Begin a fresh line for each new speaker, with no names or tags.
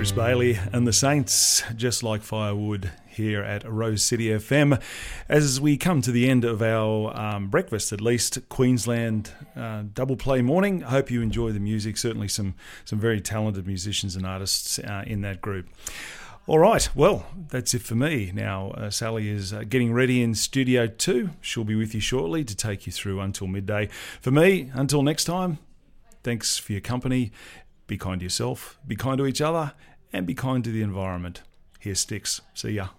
Bruce Bailey and the Saints, Just Like Firewood, here at Rose City FM. As we come to the end of our breakfast, at least, Queensland double play morning, I hope you enjoy the music. Certainly some very talented musicians and artists in that group. All right, well, that's it for me. Now, Sally is getting ready in Studio 2. She'll be with you shortly to take you through until midday. For me, until next time, thanks for your company. Be kind to yourself, be kind to each other, and be kind to the environment. Here's Styx. See ya.